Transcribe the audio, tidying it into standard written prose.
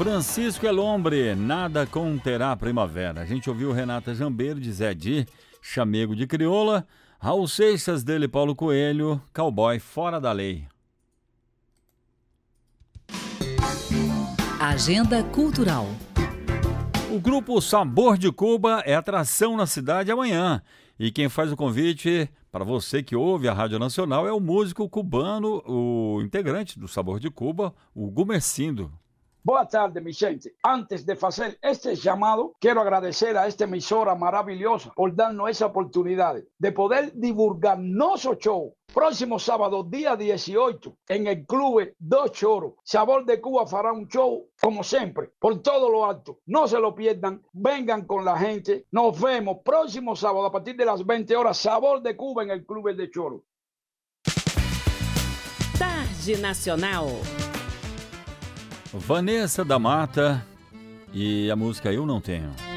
Francisco Elombre, Nada Conterá Primavera. A gente ouviu Renata Jambeiro de Zé Di, Chamego de Crioula, Raul Seixas dele, Paulo Coelho, Cowboy Fora da Lei. Agenda Cultural. O grupo Sabor de Cuba é atração na cidade amanhã. E quem faz o convite para você que ouve a Rádio Nacional é o músico cubano, o integrante do Sabor de Cuba, o Gumercindo. Boa tarde, mi gente. Antes de hacer este llamado, quiero agradecer a esta emisora maravillosa por darnos esa oportunidad de poder divulgar nuestro show. Próximo sábado, día 18, en el Club Dos Choros. Sabor de Cuba fará un show, como siempre, por todo lo alto. No se lo pierdan, vengan con la gente. Nos vemos próximo sábado a partir de las 20 horas. Sabor de Cuba en el Club Dos Choros. Tarde Nacional. Vanessa da Mata e a música Eu Não Tenho.